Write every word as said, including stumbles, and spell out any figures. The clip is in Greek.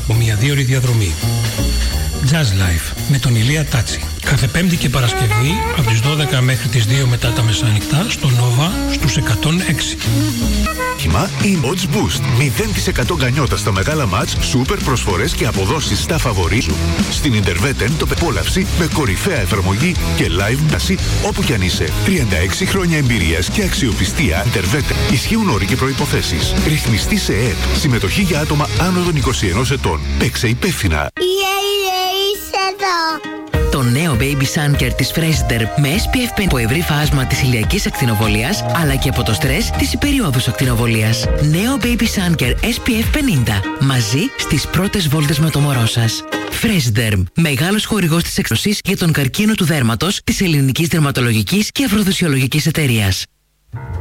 από μια δύο ώρη διαδρομή. Jazz Life με τον Ηλία Τάτσι. Κάθε Πέμπτη και Παρασκευή από τις δώδεκα μέχρι τις δύο μετά τα μεσάνυχτα στο Nova στους εκατόν έξι. Χυμά ή Odds Boost. μηδέν τοις εκατό γκανιότα στα μεγάλα μάτς, σούπερ προσφορές και αποδόσεις στα φαβορί σου. Στην Interveten το πεπόλαυση με κορυφαία εφαρμογή και live μάση όπου κι αν είσαι. τριάντα έξι χρόνια εμπειρίας και αξιοπιστία. Interveten. Ισχύουν όροι και προϋποθέσεις. Ρυθμιστή σε ΕΕΠ. Συμμετοχή για άτομα άνω των είκοσι ενός ετών. Παίξε υπεύθυνα. Το νέο Baby Sun Care της Fraser με ες πι εφ πενήντα από ευρύ φάσμα της ηλιακής ακτινοβολίας αλλά και από το στρες της υπεριόδους ακτινοβολίας. Νέο Baby Sun Care ες πι εφ πενήντα. Μαζί στις πρώτες βόλτες με το μωρό σας. Fraser, μεγάλος χορηγός της έκδοσης για τον καρκίνο του δέρματος της ελληνικής δερματολογικής και αφροδισιολογικής εταιρείας.